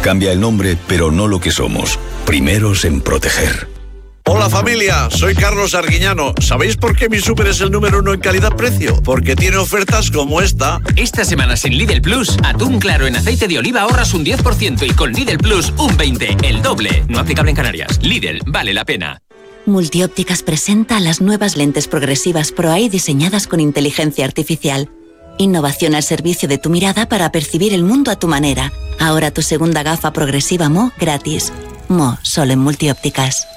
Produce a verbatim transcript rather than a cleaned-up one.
Cambia el nombre, pero no lo que somos. Primeros en proteger. Hola familia, soy Carlos Arguiñano. ¿Sabéis por qué mi súper es el número uno en calidad-precio? Porque tiene ofertas como esta. Esta semana sin Lidl Plus, atún claro en aceite de oliva ahorras un diez por ciento y con Lidl Plus un veinte por ciento, el doble. No aplicable en Canarias. Lidl, vale la pena. Multiópticas presenta las nuevas lentes progresivas ProEye diseñadas con inteligencia artificial. Innovación al servicio de tu mirada para percibir el mundo a tu manera. Ahora tu segunda gafa progresiva Mo gratis. Mo, solo en Multiópticas.